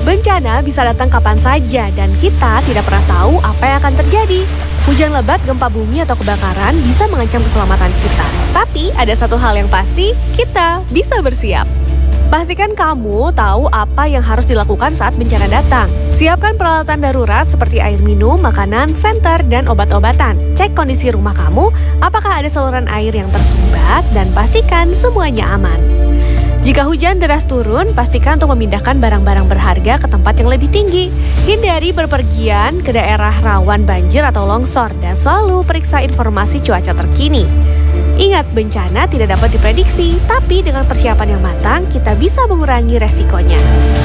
Bencana bisa datang kapan saja dan kita tidak pernah tahu apa yang akan terjadi. Hujan lebat, gempa bumi, atau kebakaran bisa mengancam keselamatan kita. Tapi ada satu hal yang pasti, kita bisa bersiap. Pastikan kamu tahu apa yang harus dilakukan saat bencana datang. Siapkan peralatan darurat seperti air minum, makanan, senter, dan obat-obatan. Cek kondisi rumah kamu, apakah ada saluran air yang tersumbat, dan pastikan semuanya aman. Jika hujan deras turun, pastikan untuk memindahkan barang-barang berharga ke tempat yang lebih tinggi. Hindari berpergian ke daerah rawan banjir atau longsor, dan selalu periksa informasi cuaca terkini. Ingat, bencana tidak dapat diprediksi, tapi dengan persiapan yang matang, kita bisa mengurangi resikonya.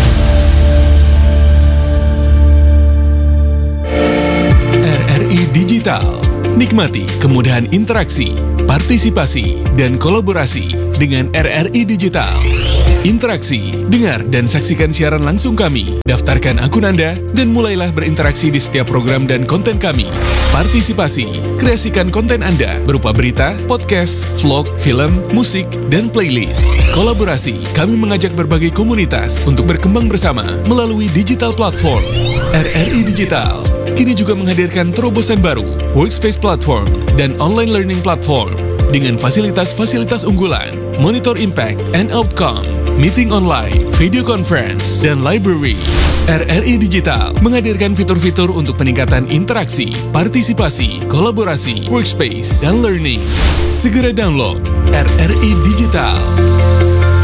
RRI Digital. Nikmati kemudahan interaksi, partisipasi, dan kolaborasi dengan RRI Digital. Interaksi, dengar dan saksikan siaran langsung kami. Daftarkan akun Anda dan mulailah berinteraksi di setiap program dan konten kami. Partisipasi, kreasikan konten Anda berupa berita, podcast, vlog, film, musik, dan playlist. Kolaborasi, kami mengajak berbagai komunitas untuk berkembang bersama melalui digital platform. RRI Digital kini juga menghadirkan terobosan baru, workspace platform, dan online learning platform dengan fasilitas-fasilitas unggulan, monitor impact and outcome, meeting online, video conference, dan library. RRI Digital menghadirkan fitur-fitur untuk peningkatan interaksi, partisipasi, kolaborasi, workspace, dan learning. Segera download RRI Digital.